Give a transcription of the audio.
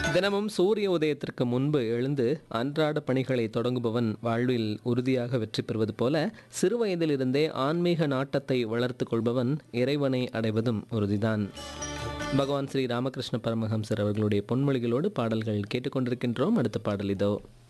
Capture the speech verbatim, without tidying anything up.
தினமும் சூரிய உதயத்திற்கு முன்பு எழுந்து அன்றாட பணிகளை தொடங்குபவன் வாழ்வில் உறுதியாக வெற்றி பெறுவது போல சிறுவயதிலிருந்தே ஆன்மீக நாட்டத்தை வளர்த்து கொள்பவன் இறைவனை அடைவதும் உறுதிதான். பகவான் ஸ்ரீ ராமகிருஷ்ண பரமஹம்சர் அவர்களுடைய பொன்மொழிகளோடு பாடல்கள் கேட்டுக்கொண்டிருக்கின்றோம். அடுத்த பாடல் இதோ.